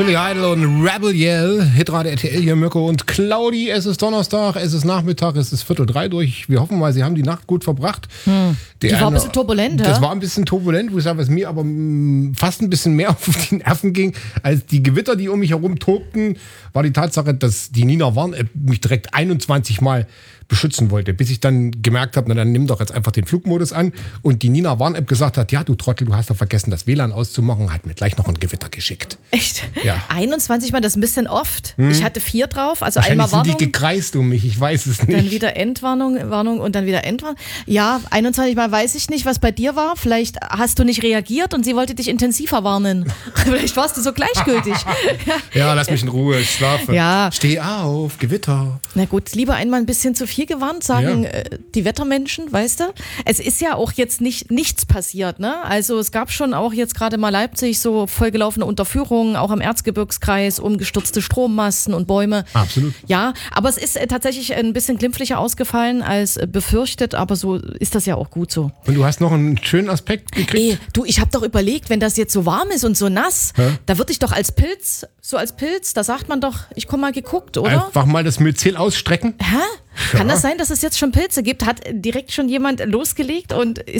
Billy Idol und Rebel Yell, Hitradio RTL, hier Mirko und Claudi. Es ist Donnerstag, es ist Nachmittag, es ist 2:45 durch. Wir hoffen mal, Sie haben die Nacht gut verbracht. Die war ein bisschen turbulent, Das war ein bisschen turbulent, wo ich sage, was mir aber fast ein bisschen mehr auf die Nerven ging, als die Gewitter, die um mich herum tobten, war die Tatsache, dass die Nina Warn-App mich direkt 21 Mal beschützen wollte, bis ich dann gemerkt habe, na dann nimm doch jetzt einfach den Flugmodus an, und die Nina Warn-App gesagt hat, ja du Trottel, du hast doch vergessen, das WLAN auszumachen, hat mir gleich noch ein Gewitter geschickt. Echt? Ja. 21 Mal, das ist ein bisschen oft. Ich hatte 4 drauf, also Wahrscheinlich einmal Warnung, sind die gekreist um mich, ich weiß es nicht. dann wieder Endwarnung, Warnung und dann wieder Endwarnung. Ja, 21 Mal weiß ich nicht, was bei dir war. Vielleicht hast du nicht reagiert und sie wollte dich intensiver warnen. Vielleicht warst du so gleichgültig. Ja, lass mich in Ruhe, ich schlafe. Ja. Steh auf, Gewitter. Na gut, lieber einmal ein bisschen zu viel gewarnt, sagen die Wettermenschen, weißt du. Es ist ja auch jetzt nichts passiert, ne? Also es gab schon auch jetzt gerade mal Leipzig so vollgelaufene Unterführungen, auch am Erzgebirgskreis, umgestürzte Strommasten und Bäume. Absolut. Ja, aber es ist tatsächlich ein bisschen glimpflicher ausgefallen als befürchtet, aber so ist das ja auch gut so. Und du hast noch einen schönen Aspekt gekriegt? Du, ich habe doch überlegt, wenn das jetzt so warm ist und so nass, da würde ich doch als Pilz, da sagt man doch, ich komme mal geguckt, oder? Einfach mal das Myzel ausstrecken. Hä? Kann das sein, dass es jetzt schon Pilze gibt? Hat direkt schon jemand losgelegt und